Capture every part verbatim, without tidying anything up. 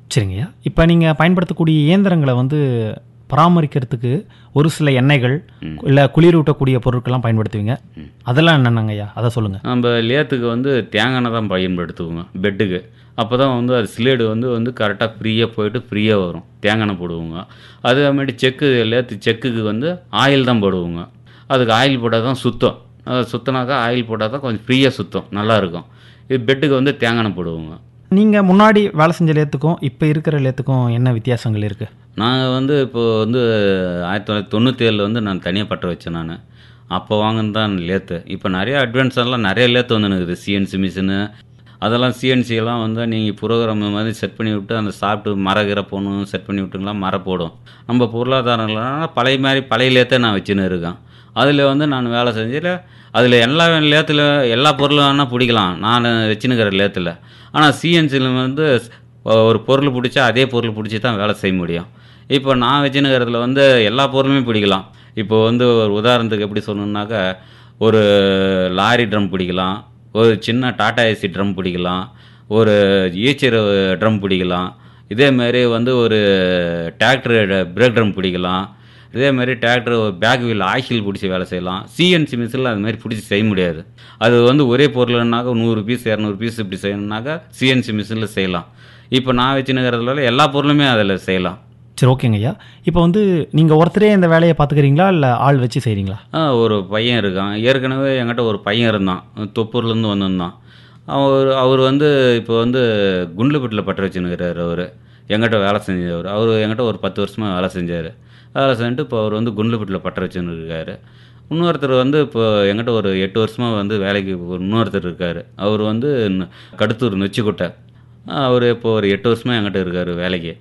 சரிங்கய்யா. இப்போ நீங்கள் பயன்படுத்தக்கூடிய இயந்திரங்களை வந்து பராமரிக்கிறதுக்கு ஒரு சில எண்ணெய்கள் இல்லை குளிரூட்டக்கூடிய பொருட்கள்லாம் பயன்படுத்துவீங்க. அதெல்லாம் என்னென்னங்கய்யா, அதை சொல்லுங்கள். நம்ம லேத்துக்கு வந்து தேங்காய் எண்ணெய் தான் பயன்படுத்துவோங்க பெட்டுக்கு. அப்போ தான் வந்து அது ஸ்லேடு வந்து வந்து கரெக்டாக ஃப்ரீயாக போயிட்டு ஃப்ரீயாக வரும். தேங்காய் எண்ணெய் போடுவோங்க. அதேமாதிரி செக்கு லேத்து செக்குக்கு வந்து ஆயில் தான் போடுவோங்க. அதுக்கு ஆயில் போட்டால் தான் சுத்தம். அது சுத்தினாக்கா ஆயில் போட்டால் தான் கொஞ்சம் ஃப்ரீயாக சுத்தம் நல்லாயிருக்கும். இது பெட்டுக்கு வந்து தேங்காய் எண்ணெய் போடுவோங்க. நீங்கள் முன்னாடி வேலை செஞ்ச லேத்துக்கும் இப்போ இருக்கிற லேத்துக்கும் என்ன வித்தியாசங்கள் இருக்குது? நாங்கள் வந்து இப்போது வந்து ஆயிரத்தி தொள்ளாயிரத்தி தொண்ணூற்றி ஏழில் வந்து நான் தனியாக பற்ற வச்சேன். நான் அப்போ வாங்கினது தான் லேத்து. இப்போ நிறைய அட்வான்ஸ் எல்லாம் நிறைய லேத்து வந்து இருக்குது. சிஎன்சி மிஷினு அதெல்லாம் சிஎன்சியெல்லாம் வந்து நீங்கள் ப்ரோக்ராம் மாதிரி செட் பண்ணி விட்டு அந்த சாப்பிட்டு மரகிற போகணும் செட் பண்ணி விட்டுங்களா மர போடும். நம்ம பொருளாதாரம் இல்லைனா பழைய மாதிரி பழைய லேத்தை நான் வச்சுன்னு இருக்கேன். அதில் வந்து நான் வேலை செஞ்சில் அதில் எல்லா லேத்தில் எல்லா பொருளும் வேணால் பிடிக்கலாம் நான் வச்சுன்னுக்கிற லேத்தில். ஆனால் சிஎன்சியில் வந்து ஒரு பொருள் பிடிச்சா அதே பொருள் பிடிச்சி தான் வேலை செய்ய முடியும். இப்போ நான் வச்சுன்னுக்கிறதுல வந்து எல்லா பொருளுமே பிடிக்கலாம். இப்போ வந்து ஒரு உதாரணத்துக்கு எப்படி சொல்லணுன்னாக்கா ஒரு லாரி ட்ரம் பிடிக்கலாம், ஒரு சின்ன டாடா ஏசி ட்ரம் பிடிக்கலாம், ஒரு ஈச்சர் ட்ரம் பிடிக்கலாம், இதேமாரி வந்து ஒரு டிராக்டர் பிரேக் ட்ரம் பிடிக்கலாம், இதேமாரி டிராக்டர் பேக் வீல் ஆக்சில் பிடிச்சி வேலை செய்யலாம். சிஎன்சி மிஷினில் அது மாதிரி பிடிச்சி செய்ய முடியாது. அது வந்து ஒரே பொருள்னாக்கா நூறு பீஸ் இரநூறு பீஸ் இப்படி செய்யணுன்னாக்கா சிஎன்சி மிஷினில் செய்யலாம். இப்போ நான் வச்சுன்னுக்கிறதுல எல்லா பொருளுமே அதில் செய்யலாம். சரி, ஓகேங்க ஐயா. இப்போ வந்து நீங்கள் ஒருத்தரே இந்த வேலையை பார்த்துக்கிறீங்களா இல்லை ஆள் வச்சு செய்கிறீங்களா? ஆ ஒரு பையன் இருக்கான். ஏற்கனவே என்கிட்ட ஒரு பையன் இருந்தான், தொப்பூர்லேருந்து வந்திருந்தான். அவர் அவர் வந்து இப்போ வந்து குண்டுலப்பட்டில் பற்ற வச்சுன்னுக்கிறார். அவர் என்கிட்ட வேலை செஞ்சவர். அவர் என்கிட்ட ஒரு பத்து வருஷமாக வேலை செஞ்சார். வேலை செஞ்சுட்டு இப்போ அவர் வந்து குண்டுலப்பட்டில் பற்ற வச்சுன்னு இருக்கார். இன்னொருத்தர் வந்து இப்போ என்கிட்ட ஒரு எட்டு வருஷமாக வந்து வேலைக்கு இன்னொருத்தர் இருக்கார். அவர் வந்து கடத்தூர் நொச்சிக்கோட்டை. அவர் இப்போ ஒரு எட்டு வருஷமாக என்கிட்ட இருக்கார் வேலைக்கு.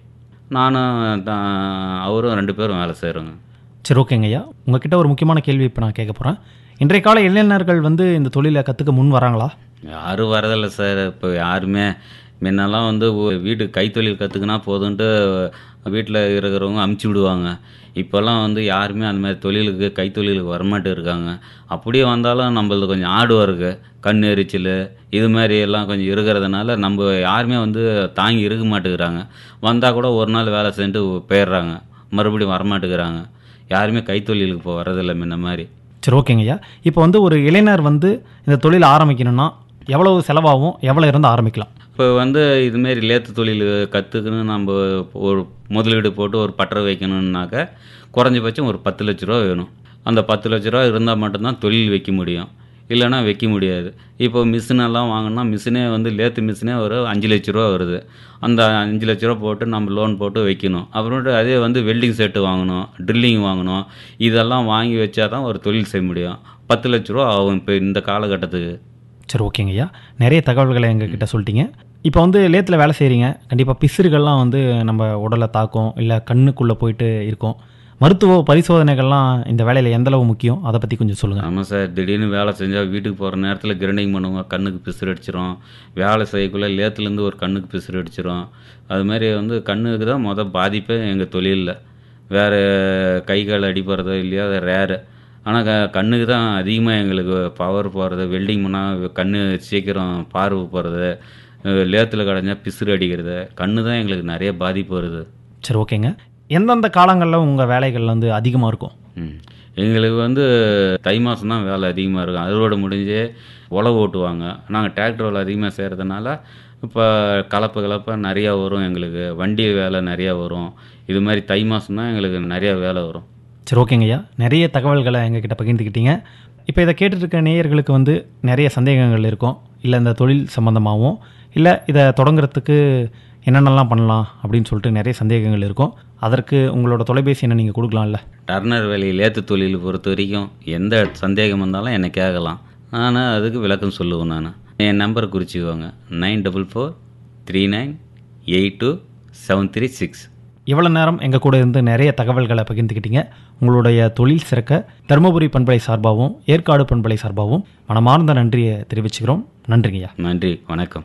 நானும் தான் அவரும் ரெண்டு பேரும் வேலை செய்கிறோங்க. சரி, ஓகேங்க ஐயா. உங்ககிட்ட ஒரு முக்கியமான கேள்வி இப்போ நான் கேட்க போகிறேன். இன்றைய கால இளைஞர்கள் வந்து இந்த தொழிலை கற்றுக்க முன் வராங்களா? யாரும் வரதில்லை சார். இப்போ யாருமே முன்னெல்லாம் வந்து வீட்டு கைத்தொழில் கற்றுக்கினா போதுன்ட்டு வீட்டில் இருக்கிறவங்க அமுச்சு விடுவாங்க. இப்போல்லாம் வந்து யாருமே அந்த மாதிரி தொழிலுக்கு கைத்தொழிலுக்கு வரமாட்டு இருக்காங்க. அப்படியே வந்தாலும் நம்மளது கொஞ்சம் ஆடு ஒர்க்கு, கண் எரிச்சல் இது மாதிரி எல்லாம் கொஞ்சம் இருக்கிறதுனால நம்ம யாருமே வந்து தாங்கி இருக்க மாட்டேங்கிறாங்க. வந்தால் கூட ஒரு நாள் வேலை செஞ்சுட்டு போயிடுறாங்க, மறுபடியும் வரமாட்டேங்கிறாங்க. யாருமே கைத்தொழிலுக்கு இப்போ வரதில்லை முன்ன மாதிரி. சரி, ஓகேங்க ஐயா. இப்போ வந்து ஒரு இளைஞர் வந்து இந்த தொழில் ஆரம்பிக்கணும்னா எவ்வளவு செலவாகும், எவ்வளோ இருந்து ஆரம்பிக்கலாம்? இப்போ வந்து இதுமாரி லேத்து தொழில் கற்றுக்கணும் நம்ம ஒரு முதலீடு போட்டு ஒரு பற்ற வைக்கணுன்னாக்கா குறைஞ்சபட்சம் ஒரு பத்து லட்ச ரூபா வேணும். அந்த பத்து லட்ச ரூபா இருந்தால் மட்டும்தான் தொழில் வைக்க முடியும், இல்லைனா வைக்க முடியாது. இப்போ மிஷினெல்லாம் வாங்கினா மிஷினே வந்து லேத்து மிஷினே ஒரு அஞ்சு லட்ச ரூபா வருது. அந்த அஞ்சு லட்ச ரூபா போட்டு நம்ம லோன் போட்டு வைக்கணும். அப்புறமேட்டு அதே வந்து வெல்டிங் செட்டு வாங்கணும், ட்ரில்லிங் வாங்கணும். இதெல்லாம் வாங்கி வச்சா தான் ஒரு தொழில் செய்ய முடியும். பத்து லட்ச ரூபா ஆகும் இப்போ இந்த காலகட்டத்துக்கு. சரி, ஓகேங்க ஐயா. நிறைய தகவல்களை எங்ககிட்ட சொல்லிட்டீங்க. இப்போ வந்து லேத்தில் வேலை செய்கிறீங்க. கண்டிப்பாக பிசுறுகள்லாம் வந்து நம்ம உடலை தாக்கும், இல்லை கண்ணுக்குள்ளே போயிட்டு இருக்கும். மருத்துவ பரிசோதனைகள்லாம் இந்த வேலையில் எந்தளவு முக்கியம், அதை பற்றி கொஞ்சம் சொல்லுங்கள். ஆமாம் சார். திடீர்னு வேலை செஞ்சால் வீட்டுக்கு போகிற நேரத்தில் கிரைண்டிங் பண்ணுவோம், கண்ணுக்கு பிசுறு அடிச்சிடும். வேலை செய்யக்குள்ளே லேத்துலேருந்து ஒரு கண்ணுக்கு பிசுறு அடிச்சிடும். அதுமாதிரி வந்து கண்ணுக்கு தான் மொதல் பாதிப்பே எங்கள் தொழிலில். வேறு கை கால் அடிப்படுறதோ இல்லையா அது ரேரு. ஆனால் க கண்ணுக்கு தான் அதிகமாக எங்களுக்கு பவர் போகிறது. வெல்டிங் பண்ணால் கண் சீக்கிரம் பார்வை போகிறது, லேத்தில் கடைஞ்சா பிசுறு அடிக்கிறது, கண்ணு தான் எங்களுக்கு நிறைய பாதிப்பு வருது. சரி, ஓகேங்க. எந்தெந்த காலங்களில் உங்கள் வேலைகள் வந்து அதிகமாக இருக்கும்? ம் எங்களுக்கு வந்து தை மாதம் தான் வேலை அதிகமாக இருக்கும். அறுவடை முடிஞ்சு உழவு ஓட்டுவாங்க. நாங்கள் டிராக்டர் வேலை அதிகமாக செய்கிறதுனால இப்போ கலப்பை கலப்பை நிறையா வரும். எங்களுக்கு வண்டி வேலை நிறையா வரும். இது மாதிரி தை மாதம் தான் எங்களுக்கு நிறையா வேலை வரும். சரி, ஓகேங்க ஐயா. நிறைய தகவல்களை எங்ககிட்ட பகிர்ந்துக்கிட்டீங்க. இப்போ இதை கேட்டுருக்க நேயர்களுக்கு வந்து நிறைய சந்தேகங்கள் இருக்கும். இல்லை இந்த தொழில் சம்மந்தமாகவும், இல்லை இதை தொடங்குறதுக்கு என்னென்னலாம் பண்ணலாம் அப்படின்னு சொல்லிட்டு நிறைய சந்தேகங்கள் இருக்கும். அதற்கு உங்களோட தொலைபேசி என்ன நீங்கள் கொடுக்கலாம்ல? டர்னர் வேலை லேத்து தொழில் பொறுத்த வரைக்கும் எந்த சந்தேகம் வந்தாலும் என்னை கேட்கலாம். நான் அதுக்கு விளக்கம் சொல்லுவேன். நான் என் நம்பரை குறிச்சிக்குவாங்க. Nine double four three nine eight two seven three six. இவ்வளோ நேரம் எங்கள் கூட இருந்து நிறைய தகவல்களை பகிர்ந்துக்கிட்டீங்க. உங்களுடைய தொழில் சிறக்க தருமபுரி பண்பலை சார்பாகவும் ஏற்காடு பண்பலை சார்பாகவும் மனமார்ந்த நன்றியை தெரிவிச்சுக்கிறோம். நன்றிங்கய்யா. நன்றி, வணக்கம்.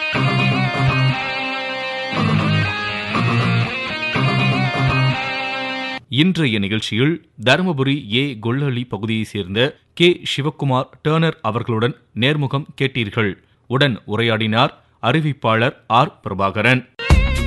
இன்றைய நிகழ்ச்சியில் தருமபுரி ஏ கொல்லஹள்ளி பகுதியைச் சேர்ந்த கே சிவக்குமார் டர்னர் அவர்களுடன் நேர்முகம் கேட்டீர்கள். உடன் உரையாடினார் அறிவிப்பாளர் ஆர் பிரபாகரன்.